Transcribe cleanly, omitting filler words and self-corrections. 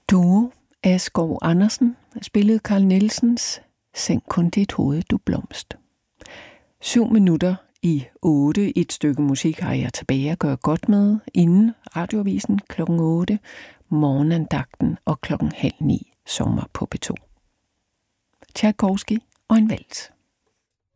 Duo af Skov Andersen spillede Carl Nielsens Sænk kun dit hoved, du blomst. 7 minutter i 8. Et stykke musik har jeg tilbage at gøre godt med inden Radioavisen kl. 8, morgenandagten og kl. 8:30 sommer på P2. Tchaikovsky og en vals.